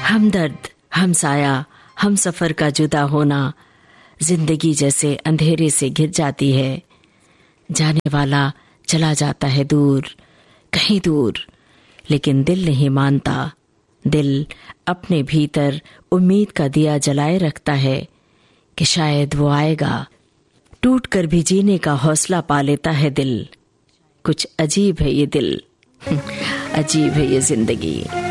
हमदर्द, हमसाया, हम सफर का जुदा होना जिंदगी जैसे अंधेरे से घिर जाती है। जाने वाला चला जाता है दूर, कहीं दूर, लेकिन दिल नहीं मानता। दिल अपने भीतर उम्मीद का दिया जलाए रखता है कि शायद वो आएगा। टूट कर भी जीने का हौसला पा लेता है दिल। कुछ अजीब है ये दिल, अजीब है ये जिंदगी।